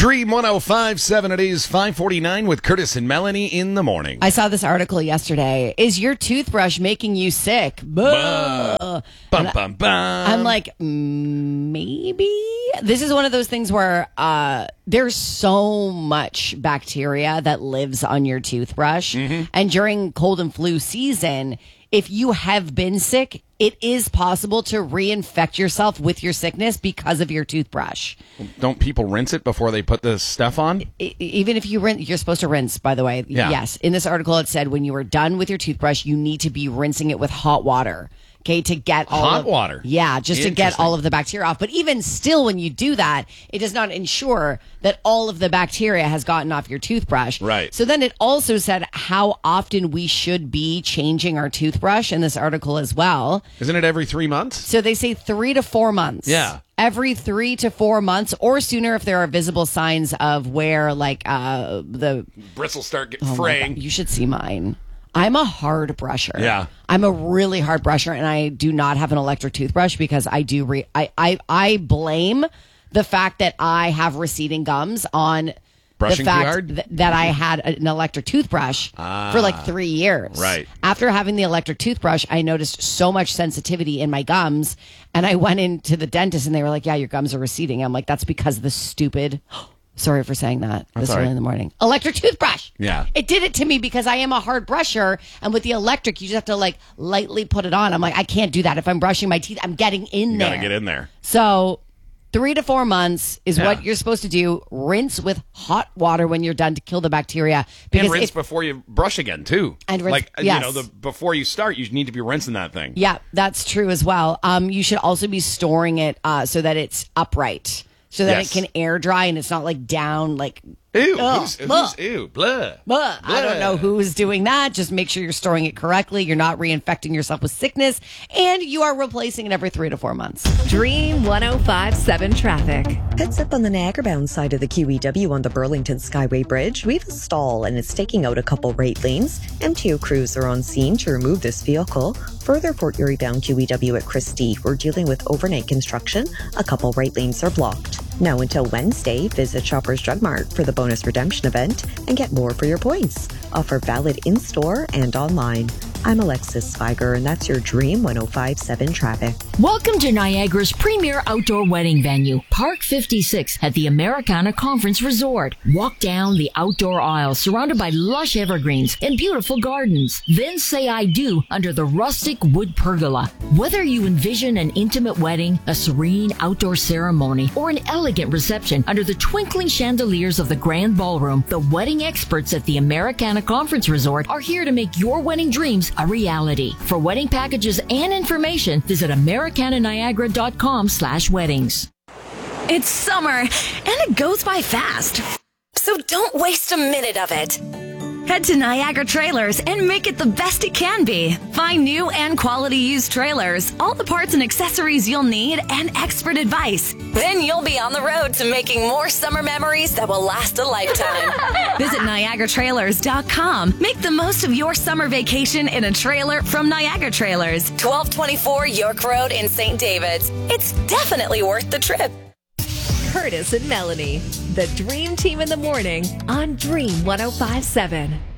Dream 105.7. It is 5:49 with Curtis and Melanie in the morning. I saw this article yesterday. Is your toothbrush making you sick? Bum, bum, bum. I'm like, maybe. This is one of those things where there's so much bacteria that lives on your toothbrush. Mm-hmm. And during cold and flu season, if you have been sick, it is possible to reinfect yourself with your sickness because of your toothbrush. Don't people rinse it before they put the stuff on? Even if you rinse, you're supposed to rinse, by the way. Yeah. Yes. In this article, it said when you are done with your toothbrush, you need to be rinsing it with hot water. Okay, to get all Hot water? Yeah, just to get Interesting. all of the bacteria off. But even still, when you do that, it does not ensure that all of the bacteria has gotten off your toothbrush. Right. So then it also said how often we should be changing our toothbrush in this article as well. Isn't it every 3 months? So they say 3 to 4 months. Yeah. Every 3 to 4 months or sooner if there are visible signs of where like the Bristles start getting Oh my fraying. God, you should see mine. I'm a hard brusher. Yeah. I'm a really hard brusher, and I do not have an electric toothbrush because I do. I blame the fact that I have receding gums on Brushing the too fact hard? that I had an electric toothbrush for like 3 years. Right. After having the electric toothbrush, I noticed so much sensitivity in my gums, and I went into the dentist, and they were like, "Yeah, your gums are receding." I'm like, "That's because of the stupid." Sorry for saying that this all early right. in the morning. Electric toothbrush. Yeah. It did it to me because I am a hard brusher. And with the electric, you just have to like lightly put it on. I'm like, I can't do that. If I'm brushing my teeth, I'm getting in You there. gotta get in there. So 3 to 4 months is Yeah. what you're supposed to do. Rinse with hot water when you're done to kill the bacteria. And rinse before you brush again, too. And rinse- like, yes. before you start, you need to be rinsing that thing. Yeah, that's true as well. You should also be storing it so that it's upright. So that Yes. it can air dry and it's not like down like Ew. Ugh. Ew. Blah. But I don't know who is doing that. Just make sure you're storing it correctly. You're not reinfecting yourself with sickness, and you are replacing it every 3 to 4 months. Dream 105.7 traffic. Heads up on the Niagara-bound side of the QEW on the Burlington Skyway Bridge. We have a stall and it's taking out a couple right lanes. MTO crews are on scene to remove this vehicle. Further Fort Erie-bound QEW at Christie, we're dealing with overnight construction. A couple right lanes are blocked. Now until Wednesday, visit Shoppers Drug Mart for the bonus redemption event and get more for your points. Offer valid in-store and online. I'm Alexis Spiger, and that's your Dream 105.7 traffic. Welcome to Niagara's premier outdoor wedding venue, Park 56 at the Americana Conference Resort. Walk down the outdoor aisle surrounded by lush evergreens and beautiful gardens. Then say I do under the rustic wood pergola. Whether you envision an intimate wedding, a serene outdoor ceremony, or an elegant reception under the twinkling chandeliers of the grand ballroom, the wedding experts at the Americana Conference Resort are here to make your wedding dreams a reality. For wedding packages and information, visit americananiagara.com/weddings. It's summer, and it goes by fast. So don't waste a minute of it. Head to Niagara Trailers and make it the best it can be. Find new and quality used trailers, all the parts and accessories you'll need, and expert advice. Then you'll be on the road to making more summer memories that will last a lifetime. Visit NiagaraTrailers.com. Make the most of your summer vacation in a trailer from Niagara Trailers, 1224 York Road in St. David's. It's definitely worth the trip. Curtis and Melanie, the Dream Team in the morning on Dream 105.7.